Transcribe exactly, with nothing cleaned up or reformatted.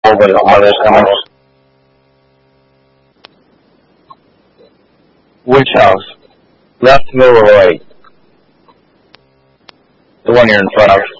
over the mother's house. Which house? Left, middle, or right? The one you're in front of.